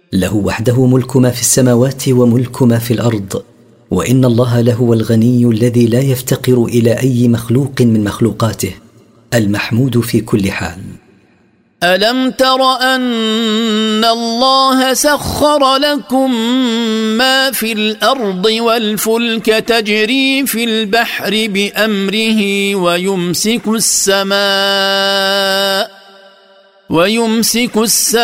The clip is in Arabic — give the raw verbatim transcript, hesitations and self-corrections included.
له وحده ملك ما في السماوات وملك ما في الأرض، وإن الله لهو الغني الذي لا يفتقر إلى أي مخلوق من مخلوقاته، المحمود في كل حال. ألم تر أن الله سخر لكم ما في الأرض والفلك تجري في البحر بأمره ويمسك السماء ويمسك السماء